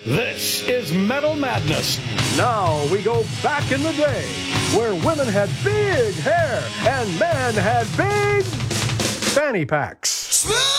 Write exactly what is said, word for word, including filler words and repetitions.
This is Metal Madness. Now we go back in the day where women had big hair and men had big fanny packs.